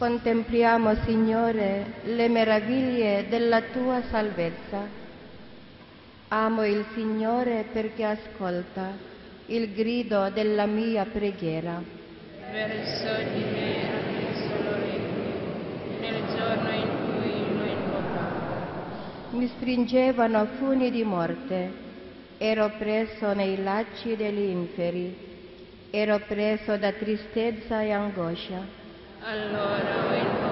Contempliamo, Signore, le meraviglie della Tua salvezza. Amo il Signore perché ascolta il grido della mia preghiera. Verso di me apri il suo orecchio, nel giorno in cui lo invocavo. Mi stringevano funi di morte, ero preso nei lacci degli inferi, ero preso da tristezza e angoscia. Allora ho